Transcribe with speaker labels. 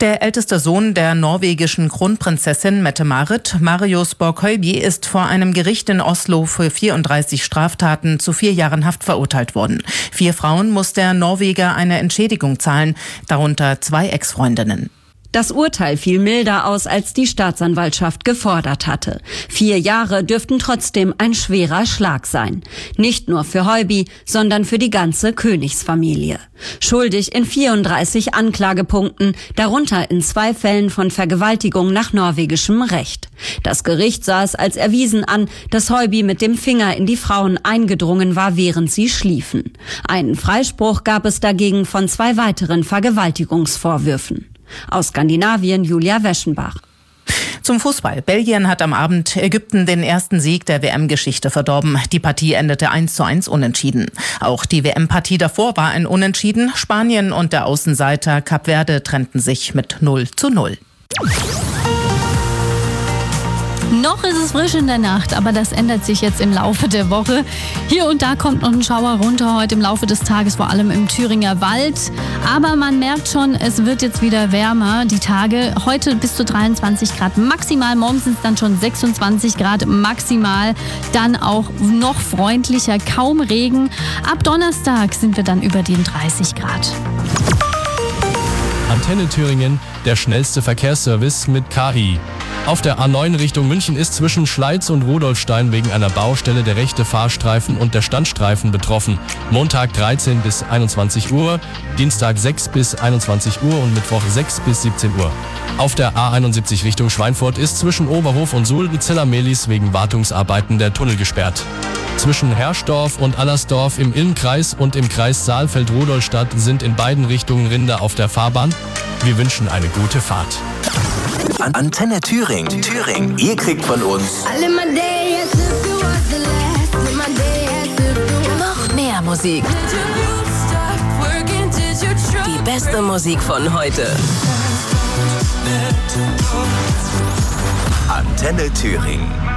Speaker 1: Der älteste Sohn der norwegischen Kronprinzessin Mette-Marit, Marius Borg-Høiby, ist vor einem Gericht in Oslo für 34 Straftaten zu 4 Jahren Haft verurteilt worden. 4 Frauen muss der Norweger eine Entschädigung zahlen, darunter 2 Ex-Freundinnen.
Speaker 2: Das Urteil fiel milder aus, als die Staatsanwaltschaft gefordert hatte. 4 Jahre dürften trotzdem ein schwerer Schlag sein. Nicht nur für Høiby, sondern für die ganze Königsfamilie. Schuldig in 34 Anklagepunkten, darunter in 2 Fällen von Vergewaltigung nach norwegischem Recht. Das Gericht sah es als erwiesen an, dass Høiby mit dem Finger in die Frauen eingedrungen war, während sie schliefen. Einen Freispruch gab es dagegen von 2 weiteren Vergewaltigungsvorwürfen. Aus Skandinavien, Julia Weschenbach.
Speaker 1: Zum Fußball. Belgien hat am Abend Ägypten den ersten Sieg der WM-Geschichte verdorben. Die Partie endete 1:1 unentschieden. Auch die WM-Partie davor war ein Unentschieden. Spanien und der Außenseiter Kap Verde trennten sich mit 0:0.
Speaker 3: Noch ist es frisch in der Nacht, aber das ändert sich jetzt im Laufe der Woche. Hier und da kommt noch ein Schauer runter heute im Laufe des Tages, vor allem im Thüringer Wald. Aber man merkt schon, es wird jetzt wieder wärmer. Die Tage heute bis zu 23 Grad maximal, morgen sind es dann schon 26 Grad maximal. Dann auch noch freundlicher, kaum Regen. Ab Donnerstag sind wir dann über den 30 Grad.
Speaker 4: Antenne Thüringen, der schnellste Verkehrsservice mit KI. Auf der A9 Richtung München ist zwischen Schleiz und Rudolfstein wegen einer Baustelle der rechte Fahrstreifen und der Standstreifen betroffen. Montag 13 bis 21 Uhr, Dienstag 6 bis 21 Uhr und Mittwoch 6 bis 17 Uhr. Auf der A71 Richtung Schweinfurt ist zwischen Oberhof und Sulden-Zellermehlis wegen Wartungsarbeiten der Tunnel gesperrt. Zwischen Herschdorf und Allersdorf im Ilmkreis und im Kreis Saalfeld-Rudolstadt sind in beiden Richtungen Rinder auf der Fahrbahn. Wir wünschen eine gute Fahrt.
Speaker 5: Antenne Thüringen. Ihr kriegt von uns noch mehr Musik. Die beste Musik von heute. Antenne Thüringen.